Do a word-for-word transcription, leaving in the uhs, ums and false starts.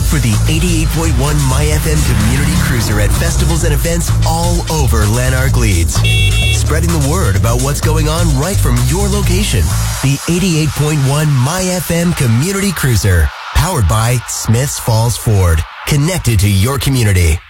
for the eighty-eight point one MyFM Community Cruiser at festivals and events all over Lanark Leeds. Spreading the word about what's going on right from your location. The eighty-eight point one MyFM Community Cruiser. Powered by Smiths Falls Ford. Connected to your community.